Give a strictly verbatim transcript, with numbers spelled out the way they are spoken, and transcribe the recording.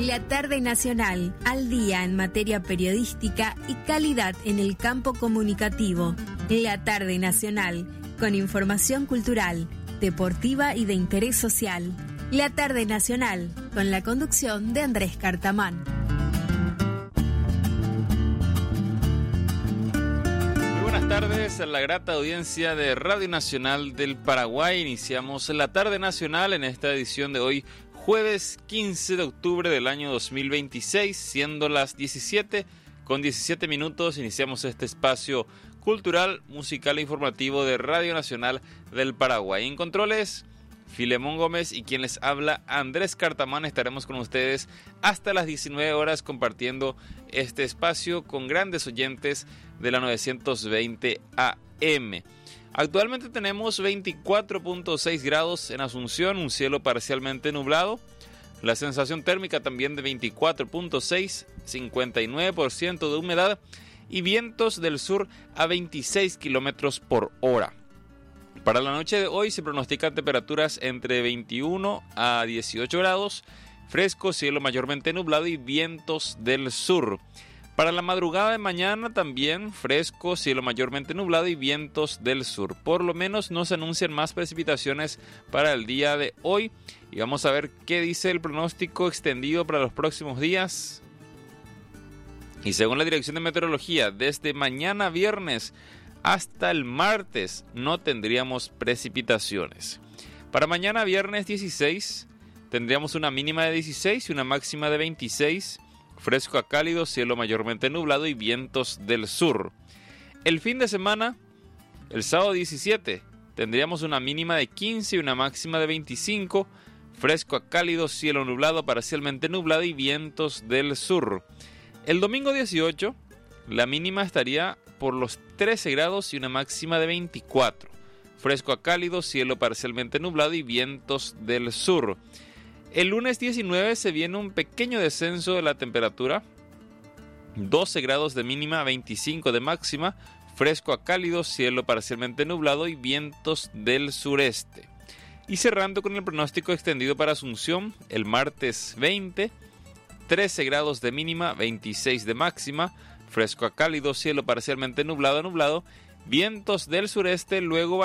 La Tarde Nacional, al día en materia periodística y calidad en el campo comunicativo. La Tarde Nacional, con información cultural, deportiva y de interés social. La Tarde Nacional, con la conducción de Andrés Cartamán. Muy buenas tardes a la grata audiencia de Radio Nacional del Paraguay. Iniciamos La Tarde Nacional en esta edición de hoy, jueves quince de octubre del año dos mil veintiséis, siendo las diecisiete con diecisiete minutos. Iniciamos este espacio cultural, musical e informativo de Radio Nacional del Paraguay. En controles, Filemón Gómez y quien les habla, Andrés Cartamán. Estaremos con ustedes hasta las diecinueve horas compartiendo este espacio con grandes oyentes de la novecientos veinte A M. Actualmente tenemos veinticuatro punto seis grados en Asunción, un cielo parcialmente nublado. La sensación térmica también de veinticuatro punto seis, cincuenta y nueve por ciento de humedad y vientos del sur a veintiséis kilómetros por hora. Para la noche de hoy se pronostican temperaturas entre veintiuno a dieciocho grados, fresco, cielo mayormente nublado y vientos del sur. Para la madrugada de mañana también fresco, cielo mayormente nublado y vientos del sur. Por lo menos no se anuncian más precipitaciones para el día de hoy. Y vamos a ver qué dice el pronóstico extendido para los próximos días. Y según la Dirección de Meteorología, desde mañana viernes hasta el martes no tendríamos precipitaciones. Para mañana viernes dieciséis tendríamos una mínima de dieciséis y una máxima de veintiséis. Fresco a cálido, cielo mayormente nublado y vientos del sur. El fin de semana, el sábado diecisiete, tendríamos una mínima de quince y una máxima de veinticinco. Fresco a cálido, cielo nublado, parcialmente nublado y vientos del sur. El domingo dieciocho, la mínima estaría por los trece grados y una máxima de veinticuatro. Fresco a cálido, cielo parcialmente nublado y vientos del sur. El lunes diecinueve se viene un pequeño descenso de la temperatura, doce grados de mínima, veinticinco de máxima, fresco a cálido, cielo parcialmente nublado y vientos del sureste. Y cerrando con el pronóstico extendido para Asunción, el martes veinte, trece grados de mínima, veintiséis de máxima, fresco a cálido, cielo parcialmente nublado, nublado, vientos del sureste, luego